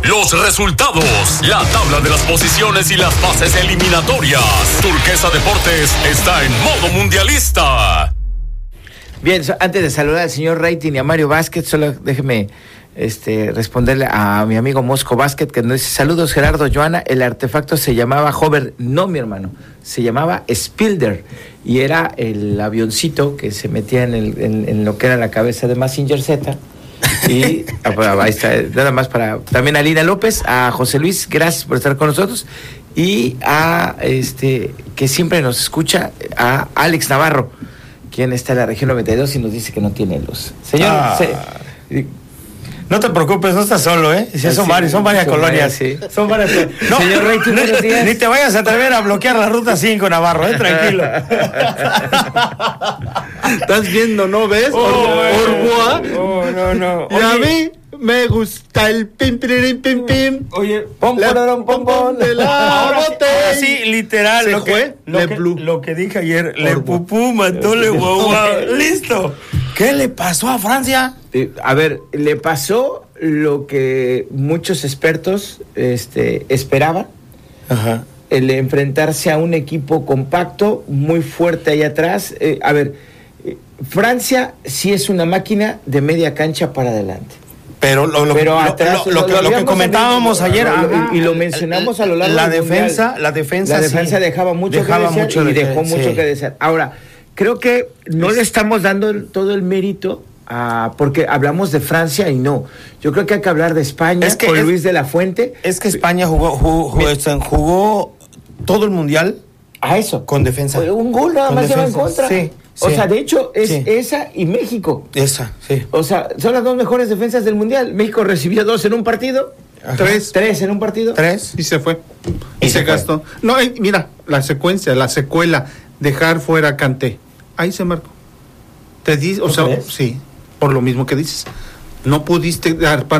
los resultados, la tabla de las posiciones y las fases eliminatorias. Turquesa Deportes está en modo mundialista. Bien, antes de saludar al señor Rating y a Mario Vázquez, solo déjeme responderle a mi amigo Mosco Vázquez, que nos dice: saludos Gerardo, Joana, el artefacto se llamaba Hover. No, mi hermano, se llamaba Spilder, y era el avioncito que se metía en lo que era la cabeza de Mazinger Z. Y ahí está, nada más para también a Lina López, a José Luis, gracias por estar con nosotros, y a que siempre nos escucha, a Alex Navarro, quien está en la región 92 y nos dice que no tiene luz. Señor, no te preocupes, no estás solo, ¿eh? Sí, son varias colonias. Sí. Son varias. No, señor Rey, buenos días. Ni te vayas a atrever a bloquear la ruta 5, Navarro, tranquilo. ¿Estás viendo, no ves? No. Y a mí me gusta el pim, pim, pim, pim. Oye, pom de la botella. Sí, literal. Lo que dije ayer, le pupú, mató, le guagua. Listo. ¿Qué le pasó a Francia? A ver, le pasó lo que muchos expertos esperaban. Ajá. El enfrentarse a un equipo compacto, muy fuerte ahí atrás. Francia sí es una máquina de media cancha para adelante. Pero lo que comentábamos ayer y lo mencionamos a lo largo la del defensa sí, dejaba mucho que desear. Ahora, creo que no le estamos dando todo el mérito porque hablamos de Francia y no. Yo creo que hay que hablar de España con Luis de la Fuente. Es que España jugó todo el mundial a eso con defensa. Un gol nada más lleva en contra. Sí. O sea, de hecho, es esa y México. Esa, sí. O sea, son las dos mejores defensas del Mundial. México recibió 2 en un partido. Ajá. 3 en un partido. 3. Y se fue. Y se gastó. No, mira, la secuela, dejar fuera a Kanté. Ahí se marcó. Te dice, o sea, sí, por lo mismo que dices. No pudiste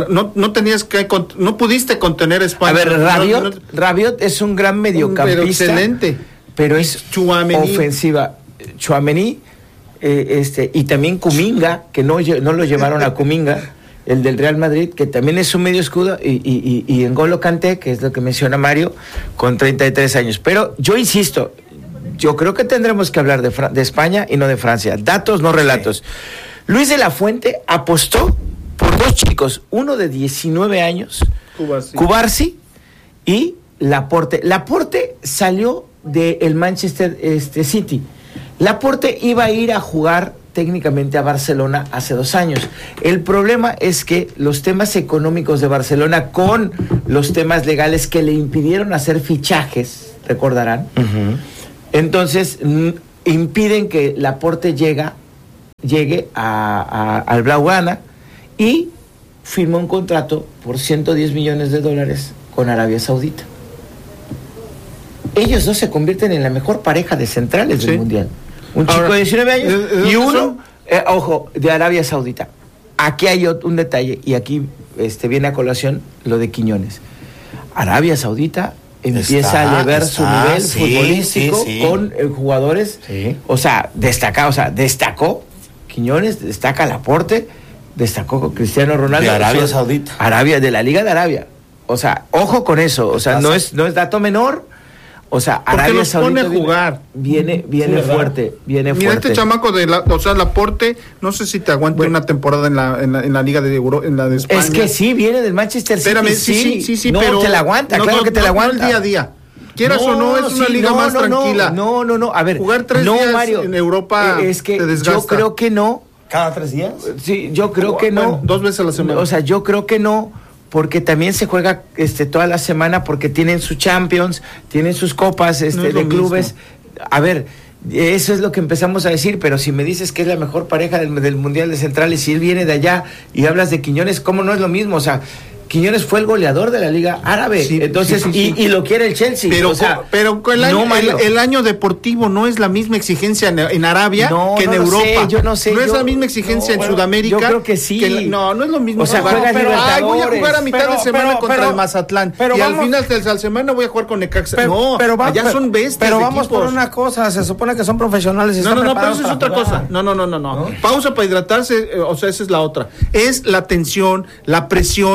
no pudiste contener a España. A ver, Rabiot es un gran mediocampista. Pero excelente. Pero es ofensiva. Tchouaméni, y también Kuminga, que no lo llevaron a Kuminga, el del Real Madrid, que también es un medio escudo, y N'Golo Kanté, que es lo que menciona Mario, con 33 años. Pero yo insisto, yo creo que tendremos que hablar de España y no de Francia. Datos, no relatos. Sí. Luis de la Fuente apostó por 2 chicos, uno de 19 años, Cubarsí, y Laporte. Laporte salió del Manchester City. Laporte iba a ir a jugar técnicamente a Barcelona hace 2 años. El problema es que los temas económicos de Barcelona, con los temas legales que le impidieron hacer fichajes, recordarán, entonces impiden que Laporte llegue al Blaugrana, y firmó un contrato por $110 millones con Arabia Saudita. Ellos dos se convierten en la mejor pareja de centrales del Mundial. Un chico de 19 años y uno, de Arabia Saudita. Aquí hay un detalle, y aquí viene a colación lo de Quiñones. Arabia Saudita empieza a elevar su nivel futbolístico con jugadores, o sea, destacó Quiñones, destaca Laporte, destacó Cristiano Ronaldo. De Arabia Saudita. De la Liga de Arabia. O sea, ojo con eso, o sea, no es dato menor. O sea, Arabia Saudita pone a jugar. Viene fuerte. Mira, este chamaco Laporte, no sé si te aguante una temporada en la Liga de Euro, en la de España. Es que sí, viene del Manchester City. Espérame, sí, no, pero te la aguanta, claro que te la aguanta. No el día a día. Quieras o no, es una liga más tranquila. No, a ver. Jugar 3 días Mario, en Europa es que te desgasta. Yo creo que no. ¿Cada 3 días? Sí, yo creo que no. Bueno, 2 veces a la semana. O sea, yo creo que no, porque también se juega toda la semana, porque tienen sus Champions, tienen sus copas de clubes. Mismo. A ver, eso es lo que empezamos a decir, pero si me dices que es la mejor pareja del Mundial de Centrales, si él viene de allá y hablas de Quiñones, ¿cómo no es lo mismo? O sea, Quiñones fue el goleador de la Liga Árabe, entonces y lo quiere el Chelsea. Pero el año deportivo no es la misma exigencia en Arabia que en Europa. Yo no sé. No es la misma exigencia en Sudamérica. Yo creo que sí. No es lo mismo. O sea, voy a jugar a mitad de semana contra el Mazatlán. Y al final de la semana voy a jugar con Necaxa. Allá son bestias. Pero vamos por una cosa, se supone que son profesionales y pero eso es otra cosa. No. Pausa para hidratarse, o sea, esa es la otra. Es la tensión, la presión,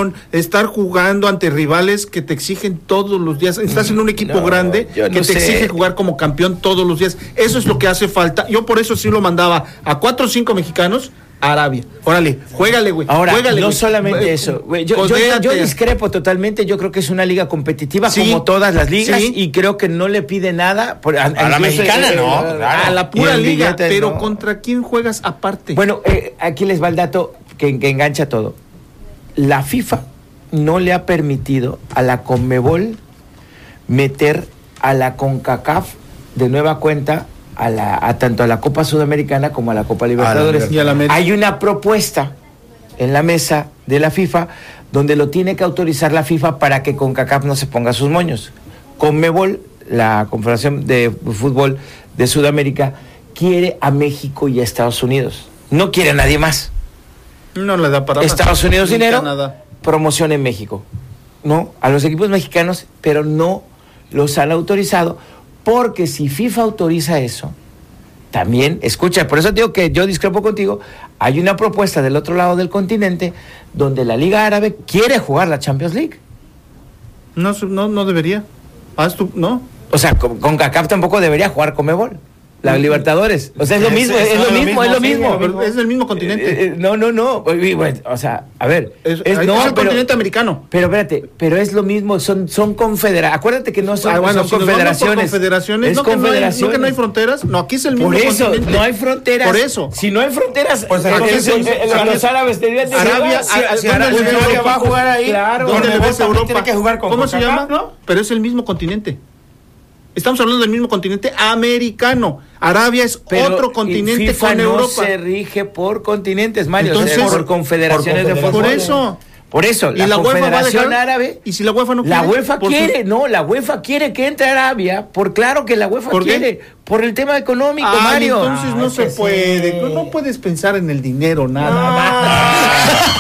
estar jugando ante rivales que te exigen todos los días. Estás en un equipo grande que te exige jugar como campeón todos los días. Eso es lo que hace falta. Yo por eso sí lo mandaba a 4 o 5 mexicanos a Arabia. Órale, juégale, güey. Ahora, juégale, no güey. solamente eso. Güey, yo discrepo totalmente. Yo creo que es una liga competitiva como todas las ligas y creo que no le pide nada. A la mexicana, no. A la pura liga, pero ¿contra quién juegas aparte? Bueno, aquí les va el dato que engancha todo. La FIFA no le ha permitido a la Conmebol meter a la CONCACAF de nueva cuenta a tanto a la Copa Sudamericana como a la Copa Libertadores. Hay una propuesta en la mesa de la FIFA donde lo tiene que autorizar la FIFA para que CONCACAF no se ponga sus moños. Conmebol, la Confederación de Fútbol de Sudamérica, quiere a México y a Estados Unidos. No quiere a nadie más. No le da para Estados Unidos dinero, Canadá. Promoción en México. No, a los equipos mexicanos, pero no los han autorizado, porque si FIFA autoriza eso, también, escucha, por eso digo que yo discrepo contigo, hay una propuesta del otro lado del continente donde la Liga Árabe quiere jugar la Champions League. No debería. ¿No? O sea, con CONCACAF tampoco debería jugar Conmebol. La Libertadores. O sea, es lo mismo. Es del mismo continente. No. O sea, a ver. Es el continente americano. Pero espérate, pero es lo mismo. Son confederaciones. Acuérdate que no son, son confederaciones. Confederaciones. No, que no hay fronteras. No, aquí es el mismo continente. Por eso, no hay fronteras. Por eso. Si no hay fronteras, pues los árabes tendrían de Arabia va a jugar ahí. Claro. ¿Dónde le ves Europa? Tiene que jugar con ¿Cómo se llama? ¿No? Pero es el mismo continente. Estamos hablando del mismo continente americano. Arabia es otro continente FIFA con Europa. No se rige por continentes, Mario. Entonces, por confederaciones de fútbol. Por eso. ¿Y la Confederación Árabe? ¿Y si la UEFA no quiere? La UEFA quiere, la UEFA quiere que entre Arabia. Claro que la UEFA quiere. Por el tema económico, Mario. Entonces no se puede. Sí. No puedes pensar en el dinero, nada más.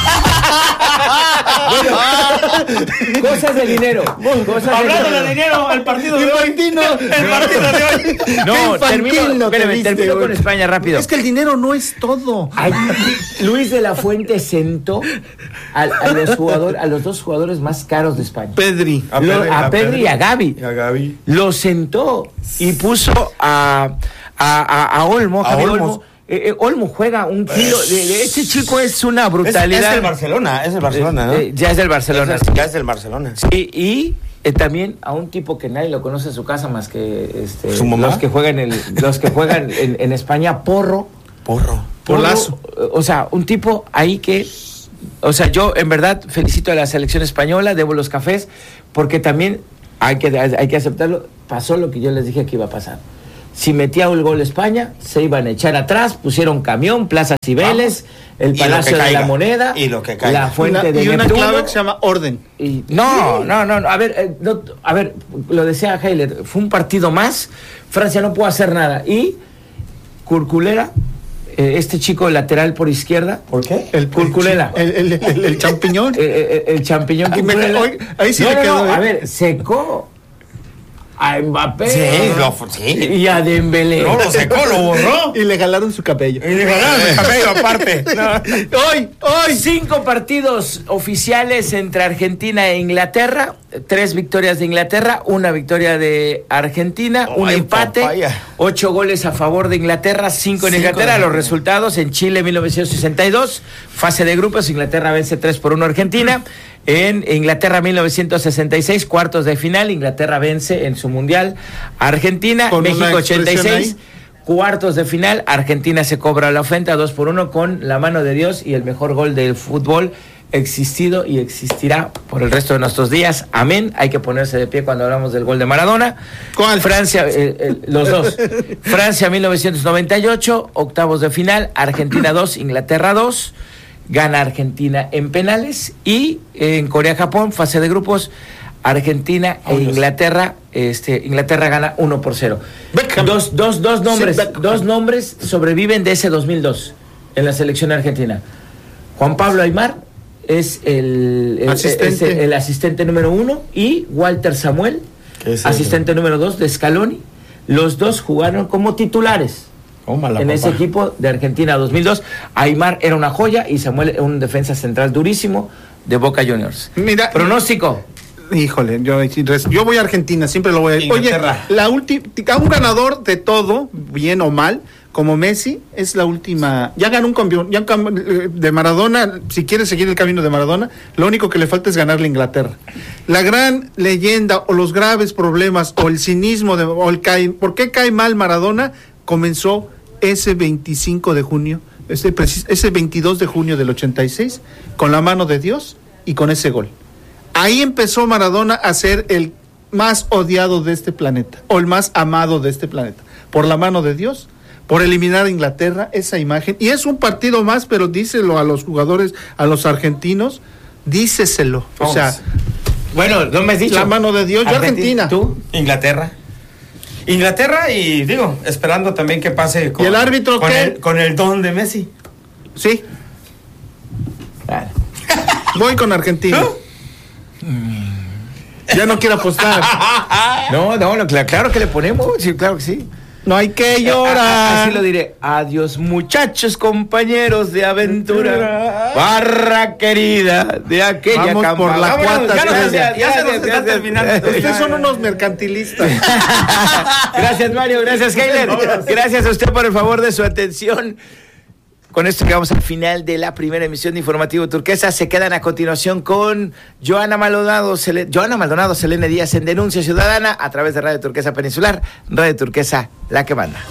Bueno, cosas de dinero. Hablando de dinero, el partido de hoy. El partido de hoy. No, termino con España rápido. Es que el dinero no es todo. Luis de la Fuente sentó a los dos jugadores más caros de España. A Pedri y a Gavi. Los sentó y puso a Olmo. Olmo juega un kilo. Este chico es una brutalidad. Es el Barcelona, ¿no? Ya es del Barcelona. Ya es del Barcelona. Sí, y también a un tipo que nadie lo conoce en su casa más que ¿su mamá? los que juegan en España, Porlazo. O sea, un tipo ahí que, o sea, yo en verdad felicito a la selección española, debo los cafés, porque también hay que aceptarlo, pasó lo que yo les dije que iba a pasar. Si metía un gol España, se iban a echar atrás, pusieron camión, Plaza Cibeles, el Palacio de la Moneda, y lo que caiga. La Fuente de Neptuno. Y una clave que se llama orden. No. A ver, lo decía Heiler, fue un partido más, Francia no pudo hacer nada. Y Curculera, este chico lateral por izquierda. ¿Por qué? El Curculela. El champiñón. El champiñón Curculela. Ahí sí le quedó. A ver, secó a Mbappé sí. Y a Dembélé. No, lo secó, lo borró. Y le jalaron su cabello. Aparte. Hoy 5 partidos oficiales entre Argentina e Inglaterra. 3 victorias de Inglaterra, 1 victoria de Argentina, un empate, papaya. 8 goles a favor de Inglaterra, 5 en Inglaterra. Los resultados: en Chile 1962, fase de grupos, Inglaterra vence 3-1 a Argentina. En Inglaterra 1966, cuartos de final, Inglaterra vence en su mundial a Argentina. Con México 86, cuartos de final, Argentina se cobra la ofensa 2-1 con la mano de Dios y el mejor gol del fútbol existido y existirá por el resto de nuestros días. Amén. Hay que ponerse de pie cuando hablamos del gol de Maradona. ¿Cuál? Francia, los dos. Francia 1998, octavos de final, Argentina 2, Inglaterra 2. Gana Argentina en penales. Y en Corea-Japón, fase de grupos, Argentina e Inglaterra. Inglaterra gana 1-0. Dos nombres sobreviven de ese 2002 en la selección argentina. Juan Pablo Aimar es el asistente número 1 y Walter Samuel, asistente número 2 de Scaloni. Los dos jugaron como titulares ese equipo de Argentina 2002. Aimar era una joya y Samuel un defensa central durísimo. de Boca Juniors. Mira, pronóstico. Híjole, yo voy a Argentina, siempre lo voy a ir. Oye, a un ganador de todo, bien o mal, como Messi, es la última. Ya ganó un campeón, de Maradona. Si quiere seguir el camino de Maradona, lo único que le falta es ganarle a Inglaterra. La gran leyenda o los graves problemas o el cinismo ¿por qué cae mal Maradona? Comenzó ese 25 de junio, ese 22 de junio del 86, con la mano de Dios y con ese gol. Ahí empezó Maradona a ser el más odiado de este planeta, o el más amado de este planeta, por la mano de Dios, por eliminar a Inglaterra, esa imagen. Y es un partido más, pero díselo a los jugadores, a los argentinos, díceselo. O sea, bueno, no me has dicho. La mano de Dios. Yo Argentina. ¿Tú? Inglaterra, y digo, esperando también que pase ¿Y el árbitro qué? Con el don de Messi. Sí. Claro. Voy con Argentina. ¿Tú? Ya no quiero apostar. No, claro que le ponemos, sí, claro que sí. No hay que llorar. Así lo diré. Adiós, muchachos, compañeros de aventura. Barra querida de aquella campaña. Por la cuarta. Ya se nos está terminando. Ustedes son unos mercantilistas. Gracias, Mario. Gracias, Heiler. Gracias a usted por el favor de su atención. Con esto llegamos al final de la primera emisión de Informativo Turquesa. Se quedan a continuación con Joana Maldonado, Selene Díaz en Denuncia Ciudadana a través de Radio Turquesa Peninsular, Radio Turquesa, la que manda.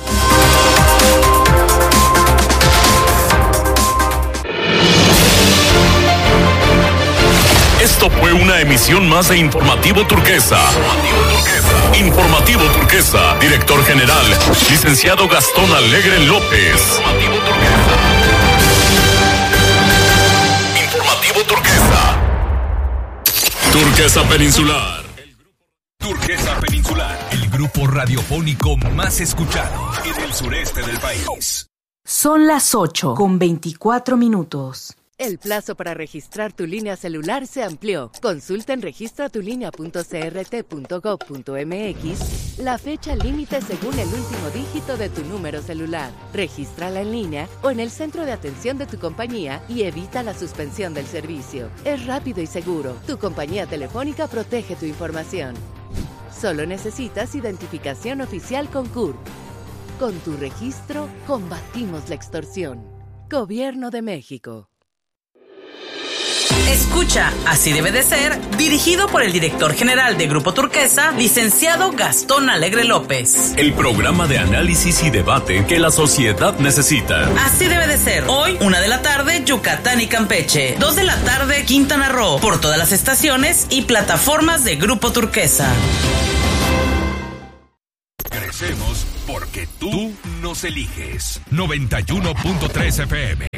Esto fue una emisión más de Informativo Turquesa. Informativo Turquesa, director general, licenciado Gastón Alegre López. Informativo Turquesa. Turquesa Peninsular. Turquesa Peninsular, el grupo radiofónico más escuchado en el sureste del país. Son las 8:24. El plazo para registrar tu línea celular se amplió. Consulta en registratulínea.crt.gov.mx la fecha límite según el último dígito de tu número celular. Regístrala en línea o en el centro de atención de tu compañía y evita la suspensión del servicio. Es rápido y seguro. Tu compañía telefónica protege tu información. Solo necesitas identificación oficial con CURP. Con tu registro, combatimos la extorsión. Gobierno de México. Escucha, Así debe de ser, dirigido por el director general de Grupo Turquesa, licenciado Gastón Alegre López. El programa de análisis y debate que la sociedad necesita. Así debe de ser. Hoy, 1 de la tarde, Yucatán y Campeche. 2 de la tarde, Quintana Roo. Por todas las estaciones y plataformas de Grupo Turquesa. Crecemos porque tú nos eliges. 91.3 FM.